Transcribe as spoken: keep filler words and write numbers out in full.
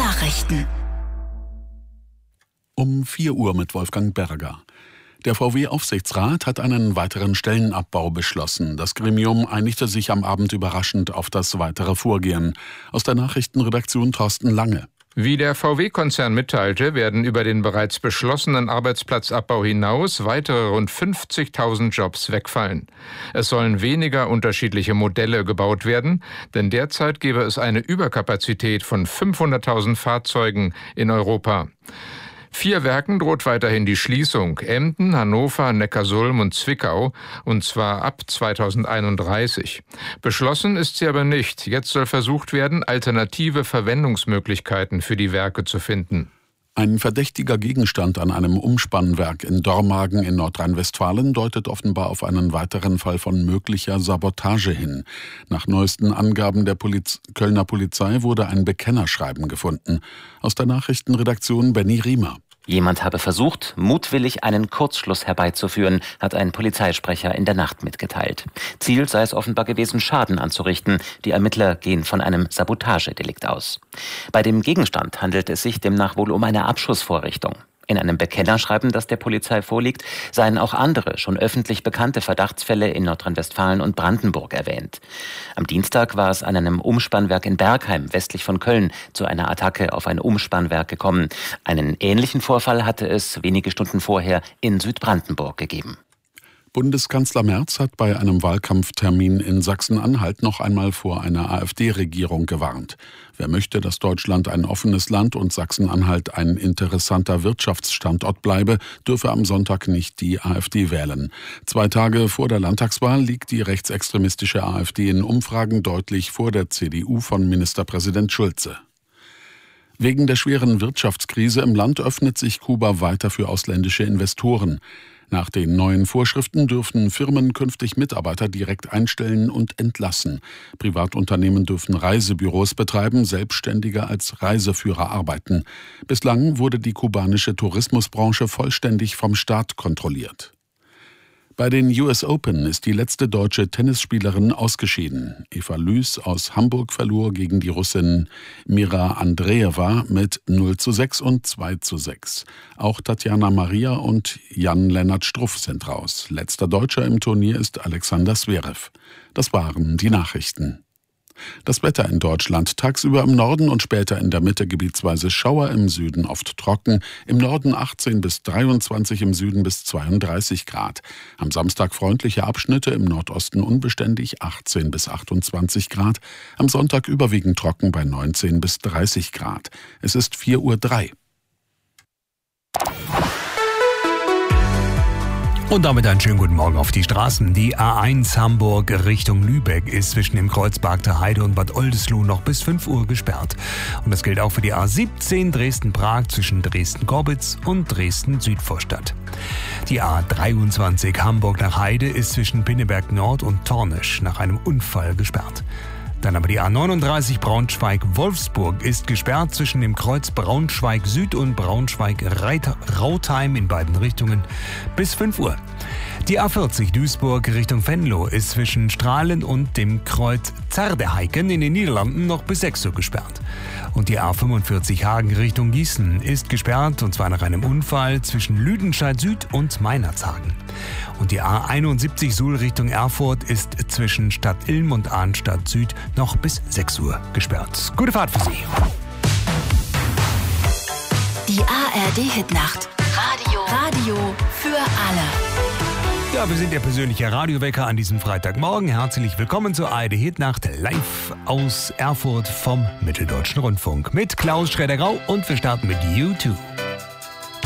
Nachrichten. Um vier Uhr mit Wolfgang Berger. Der V W-Aufsichtsrat hat einen weiteren Stellenabbau beschlossen. Das Gremium einigte sich am Abend überraschend auf das weitere Vorgehen. Aus der Nachrichtenredaktion Thorsten Lange. Wie der V W-Konzern mitteilte, werden über den bereits beschlossenen Arbeitsplatzabbau hinaus weitere rund fünfzigtausend Jobs wegfallen. Es sollen weniger unterschiedliche Modelle gebaut werden, denn derzeit gäbe es eine Überkapazität von fünfhunderttausend Fahrzeugen in Europa. Vier Werken droht weiterhin die Schließung: Emden, Hannover, Neckarsulm und Zwickau, und zwar ab zweitausendeinunddreißig. Beschlossen ist sie aber nicht. Jetzt soll versucht werden, alternative Verwendungsmöglichkeiten für die Werke zu finden. Ein verdächtiger Gegenstand an einem Umspannwerk in Dormagen in Nordrhein-Westfalen deutet offenbar auf einen weiteren Fall von möglicher Sabotage hin. Nach neuesten Angaben der Poliz- Kölner Polizei wurde ein Bekennerschreiben gefunden. Aus der Nachrichtenredaktion Benny Riemer. Jemand habe versucht, mutwillig einen Kurzschluss herbeizuführen, hat ein Polizeisprecher in der Nacht mitgeteilt. Ziel sei es offenbar gewesen, Schaden anzurichten. Die Ermittler gehen von einem Sabotagedelikt aus. Bei dem Gegenstand handelt es sich demnach wohl um eine Abschussvorrichtung. In einem Bekennerschreiben, das der Polizei vorliegt, seien auch andere, schon öffentlich bekannte Verdachtsfälle in Nordrhein-Westfalen und Brandenburg erwähnt. Am Dienstag war es an einem Umspannwerk in Bergheim, westlich von Köln, zu einer Attacke auf ein Umspannwerk gekommen. Einen ähnlichen Vorfall hatte es wenige Stunden vorher in Südbrandenburg gegeben. Bundeskanzler Merz hat bei einem Wahlkampftermin in Sachsen-Anhalt noch einmal vor einer AfD-Regierung gewarnt. Wer möchte, dass Deutschland ein offenes Land und Sachsen-Anhalt ein interessanter Wirtschaftsstandort bleibe, dürfe am Sonntag nicht die AfD wählen. Zwei Tage vor der Landtagswahl liegt die rechtsextremistische AfD in Umfragen deutlich vor der C D U von Ministerpräsident Schulze. Wegen der schweren Wirtschaftskrise im Land öffnet sich Kuba weiter für ausländische Investoren. Nach den neuen Vorschriften dürfen Firmen künftig Mitarbeiter direkt einstellen und entlassen. Privatunternehmen dürfen Reisebüros betreiben, Selbstständige als Reiseführer arbeiten. Bislang wurde die kubanische Tourismusbranche vollständig vom Staat kontrolliert. Bei den U S Open ist die letzte deutsche Tennisspielerin ausgeschieden. Eva Lüß aus Hamburg verlor gegen die Russin Mira Andreeva mit null zu sechs und zwei zu sechs. Auch Tatjana Maria und Jan-Lennart Struff sind raus. Letzter Deutscher im Turnier ist Alexander Zverev. Das waren die Nachrichten. Das Wetter in Deutschland: tagsüber im Norden und später in der Mitte gebietsweise Schauer, im Süden oft trocken, im Norden achtzehn bis dreiundzwanzig, im Süden bis zweiunddreißig Grad. Am Samstag freundliche Abschnitte, im Nordosten unbeständig achtzehn bis achtundzwanzig Grad. Am Sonntag überwiegend trocken bei neunzehn bis dreißig Grad. Es ist vier Uhr drei. Und damit einen schönen guten Morgen auf die Straßen. Die A eins Hamburg Richtung Lübeck ist zwischen dem Kreuz Barkter Heide und Bad Oldesloe noch bis fünf Uhr gesperrt. Und das gilt auch für die A siebzehn Dresden-Prag zwischen Dresden-Gorbitz und Dresden-Südvorstadt. Die A dreiundzwanzig Hamburg nach Heide ist zwischen Pinneberg Nord und Tornisch nach einem Unfall gesperrt. Dann aber die A neununddreißig Braunschweig-Wolfsburg ist gesperrt zwischen dem Kreuz Braunschweig-Süd und Braunschweig-Rautheim in beiden Richtungen bis fünf Uhr. Die A vierzig Duisburg Richtung Venlo ist zwischen Strahlen und dem Kreuz Zerdeheiken in den Niederlanden noch bis sechs Uhr gesperrt. Und die A fünfundvierzig Hagen Richtung Gießen ist gesperrt, und zwar nach einem Unfall zwischen Lüdenscheid Süd und Meinerzhagen. Und die A einundsiebzig Suhl Richtung Erfurt ist zwischen Stadt Ilm und Arnstadt Süd noch bis sechs Uhr gesperrt. Gute Fahrt für Sie. Die A R D-Hitnacht. Radio. Radio für alle. Ja, wir sind der persönliche Radiowecker an diesem Freitagmorgen. Herzlich willkommen zur A R D-Hitnacht live aus Erfurt vom Mitteldeutschen Rundfunk mit Klaus Schroeder-Grau, und wir starten mit U zwei.